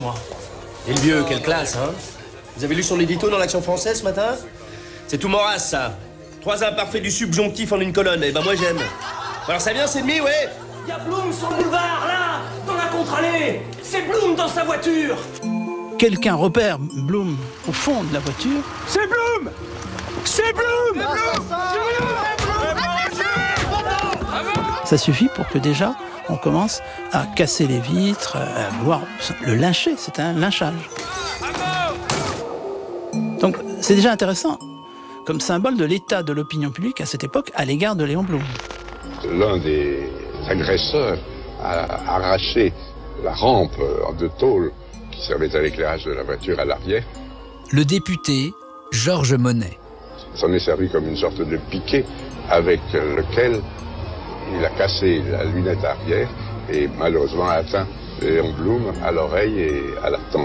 Moi. Et le vieux, quelle classe, hein? Vous avez lu son édito dans l'Action française ce matin? C'est tout morasse, ça. 3 imparfaits du subjonctif en une colonne. Eh ben moi j'aime. Alors ça vient, c'est demi, ouais? Il y a Blum sur le boulevard, là, dans la contre-allée. C'est Blum dans sa voiture. Quelqu'un repère Blum au fond de la voiture. C'est Blum. C'est Blum. Ça suffit pour que déjà on commence à casser les vitres, à vouloir le lyncher. C'est un lynchage. Donc c'est déjà intéressant comme symbole de l'état de l'opinion publique à cette époque à l'égard de Léon Blum. L'un des agresseurs a arraché la rampe de tôle qui servait à l'éclairage de la voiture à l'arrière. Le député Georges Monnet. Ça en est servi comme une sorte de piquet avec lequel il a cassé la lunette arrière et malheureusement atteint Léon Blum à l'oreille et à la tempe.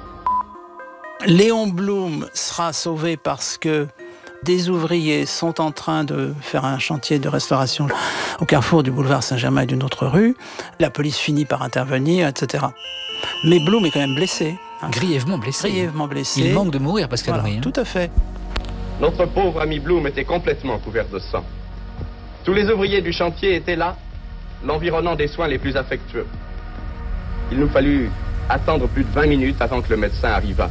Léon Blum sera sauvé parce que des ouvriers sont en train de faire un chantier de restauration au carrefour du boulevard Saint-Germain et d'une autre rue. La police finit par intervenir, etc. Mais Blum est quand même blessé. Grièvement blessé. Grièvement blessé. Il manque de mourir, Pascal Horry. Tout à fait. Notre pauvre ami Blum était complètement couvert de sang. Tous les ouvriers du chantier étaient là, l'environnant des soins les plus affectueux. Il nous fallut attendre plus de 20 minutes avant que le médecin arrivât.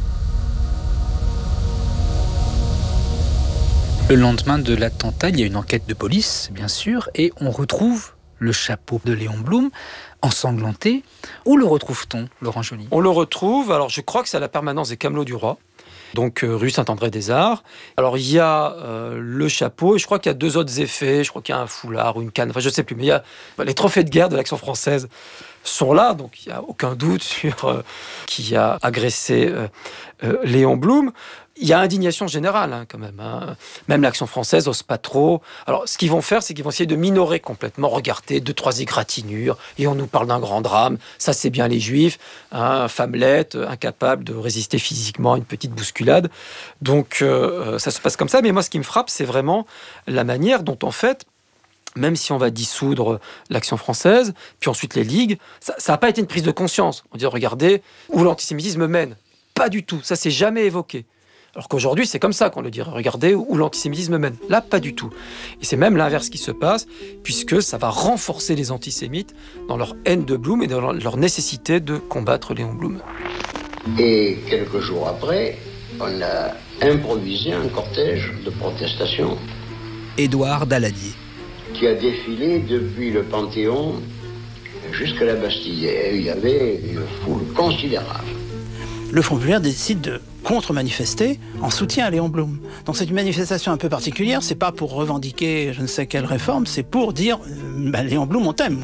Le lendemain de l'attentat, il y a une enquête de police, bien sûr, et on retrouve le chapeau de Léon Blum ensanglanté. Où le retrouve-t-on, Laurent Joly? On le retrouve, alors je crois que c'est à la permanence des Camelots du Roi, donc rue Saint-André-des-Arts. Alors il y a le chapeau, et je crois qu'il y a 2 autres effets, je crois qu'il y a un foulard ou une canne, enfin je ne sais plus, mais il y a les trophées de guerre de l'Action française sont là, donc il n'y a aucun doute sur qui a agressé Léon Blum. Il y a indignation générale, quand même. Même l'Action française n'ose pas trop. Alors, ce qu'ils vont faire, c'est qu'ils vont essayer de minorer complètement. Regardez, 2-3 égratignures, et on nous parle d'un grand drame. Ça, c'est bien les Juifs. Femmelette, incapable de résister physiquement à une petite bousculade. Donc, ça se passe comme ça. Mais moi, ce qui me frappe, c'est vraiment la manière dont, en fait, même si on va dissoudre l'Action française, puis ensuite les ligues, ça n'a pas été une prise de conscience. On dit, regardez, où l'antisémitisme mène. Pas du tout. Ça, c'est jamais évoqué. Alors qu'aujourd'hui, c'est comme ça qu'on le dirait. Regardez où l'antisémitisme mène. Là, pas du tout. Et c'est même l'inverse qui se passe, puisque ça va renforcer les antisémites dans leur haine de Blum et dans leur nécessité de combattre Léon Blum. Et quelques jours après, on a improvisé un cortège de protestation. Édouard Daladier. Qui a défilé depuis le Panthéon jusqu'à la Bastille. Et il y avait une foule considérable. Le Front populaire décide de contre-manifester en soutien à Léon Blum. Donc c'est une manifestation un peu particulière, c'est pas pour revendiquer je ne sais quelle réforme, c'est pour dire Léon Blum, on t'aime.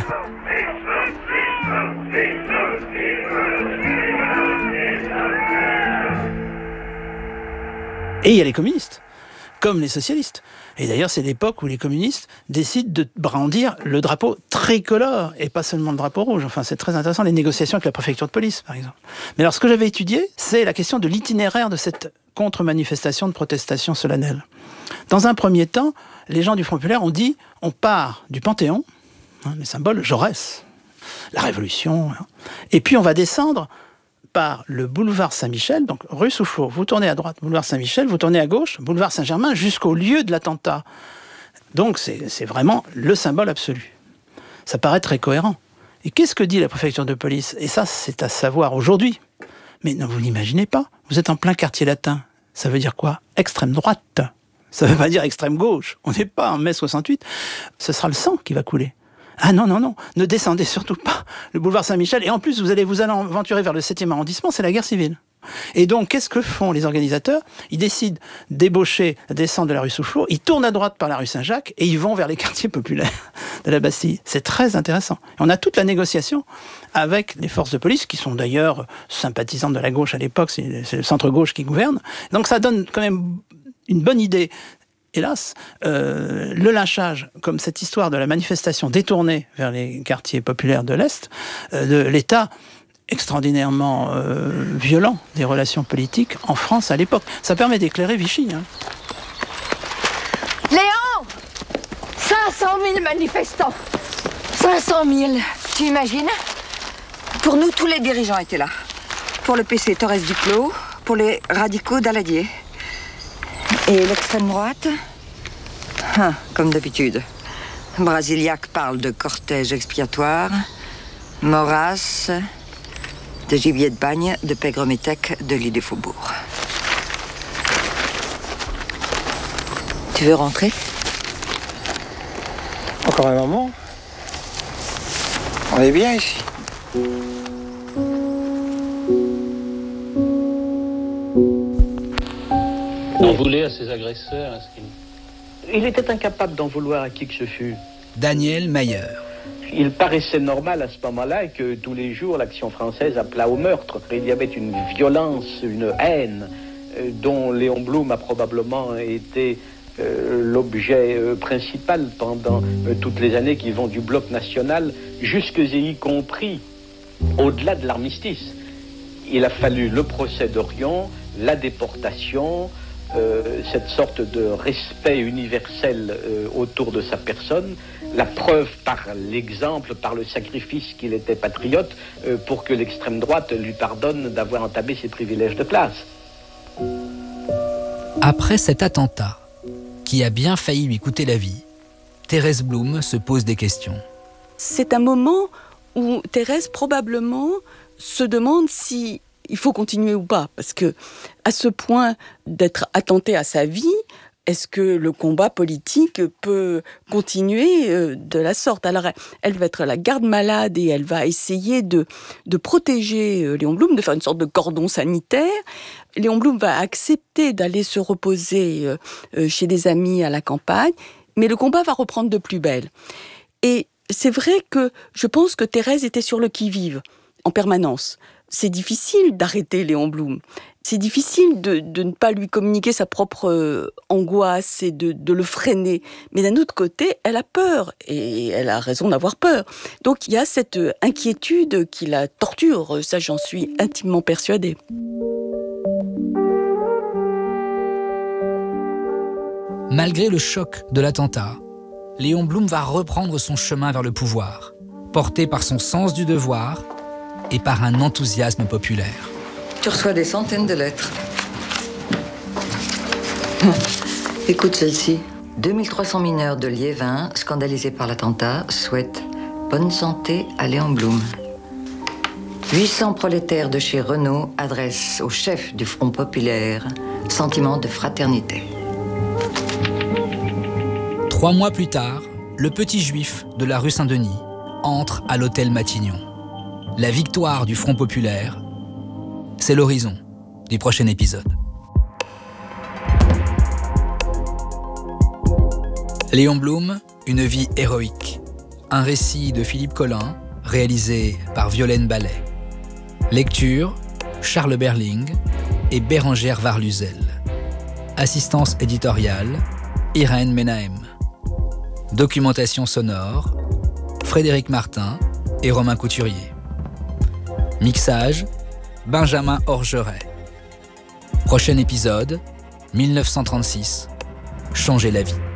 Et il y a les communistes, comme les socialistes. Et d'ailleurs, c'est l'époque où les communistes décident de brandir le drapeau tricolore, et pas seulement le drapeau rouge. Enfin, c'est très intéressant, les négociations avec la préfecture de police, par exemple. Mais alors, ce que j'avais étudié, c'est la question de l'itinéraire de cette contre-manifestation de protestation solennelle. Dans un premier temps, les gens du Front populaire ont dit, on part du Panthéon, les symboles Jaurès, la Révolution, et puis on va descendre par le boulevard Saint-Michel, donc rue Soufflot, vous tournez à droite, boulevard Saint-Michel, vous tournez à gauche, boulevard Saint-Germain, jusqu'au lieu de l'attentat. Donc c'est vraiment le symbole absolu. Ça paraît très cohérent. Et qu'est-ce que dit la préfecture de police? Et ça, c'est à savoir aujourd'hui. Mais non, vous n'imaginez pas, vous êtes en plein quartier latin. Ça veut dire quoi? Extrême droite. Ça ne veut pas dire extrême gauche. On n'est pas en mai 68. Ce sera le sang qui va couler. Ah non, ne descendez surtout pas le boulevard Saint-Michel. Et en plus, vous allez vous aventurer vers le 7e arrondissement, c'est la guerre civile. Et donc, qu'est-ce que font les organisateurs? Ils décident d'ébaucher, descendre de la rue Soufflot, ils tournent à droite par la rue Saint-Jacques et ils vont vers les quartiers populaires de la Bastille. C'est très intéressant. Et on a toute la négociation avec les forces de police, qui sont d'ailleurs sympathisantes de la gauche à l'époque, c'est le centre-gauche qui gouverne. Donc ça donne quand même une bonne idée. Hélas, le lynchage, comme cette histoire de la manifestation détournée vers les quartiers populaires de l'Est, de l'État extraordinairement violent des relations politiques en France à l'époque. Ça permet d'éclairer Vichy. Léon 500 000 manifestants. 500 000, tu imagines? Pour nous, tous les dirigeants étaient là. Pour le PC, Torres Duclos. Pour les radicaux, Daladier. Et l'extrême droite, comme d'habitude. Brasiliac parle de cortège expiatoire. Maurras, de gibier de bagne, de pègre-métèque, de lit des faubourgs. Tu veux rentrer? Encore un moment. On est bien ici. Il en voulait à ses agresseurs. Il était incapable d'en vouloir à qui que ce fût. Daniel Mayer. Il paraissait normal à ce moment-là que tous les jours l'action française appelât au meurtre. Il y avait une violence, une haine dont Léon Blum a probablement été l'objet principal pendant toutes les années qui vont du bloc national jusque et y compris au-delà de l'armistice. Il a fallu le procès d'Orion, la déportation, cette sorte de respect universel autour de sa personne, la preuve par l'exemple, par le sacrifice qu'il était patriote, pour que l'extrême droite lui pardonne d'avoir entamé ses privilèges de classe. Après cet attentat, qui a bien failli lui coûter la vie, Thérèse Blum se pose des questions. C'est un moment où Thérèse probablement se demande si il faut continuer ou pas, parce que à ce point d'être attentée à sa vie, est-ce que le combat politique peut continuer de la sorte? Alors, elle va être la garde-malade et elle va essayer de protéger Léon Blum, de faire une sorte de cordon sanitaire. Léon Blum va accepter d'aller se reposer chez des amis à la campagne, mais le combat va reprendre de plus belle. Et c'est vrai que je pense que Thérèse était sur le qui-vive en permanence. C'est difficile d'arrêter Léon Blum. C'est difficile de ne pas lui communiquer sa propre angoisse et de le freiner. Mais d'un autre côté, elle a peur, et elle a raison d'avoir peur. Donc il y a cette inquiétude qui la torture, ça j'en suis intimement persuadée. Malgré le choc de l'attentat, Léon Blum va reprendre son chemin vers le pouvoir, porté par son sens du devoir et par un enthousiasme populaire. Tu reçois des centaines de lettres. Écoute celle-ci. 2300 mineurs de Liévin, scandalisés par l'attentat, souhaitent bonne santé à Léon Blum. 800 prolétaires de chez Renault adressent au chef du Front populaire sentiment de fraternité. 3 mois plus tard, le petit juif de la rue Saint-Denis entre à l'hôtel Matignon. La victoire du Front populaire, c'est l'horizon du prochain épisode. Léon Blum, une vie héroïque. Un récit de Philippe Collin, réalisé par Violaine Ballet. Lecture, Charles Berling et Bérengère Varluzel. Assistance éditoriale, Irène Menahem. Documentation sonore, Frédéric Martin et Romain Couturier. Mixage, Benjamin Orgeret. Prochain épisode, 1936, Changer la vie.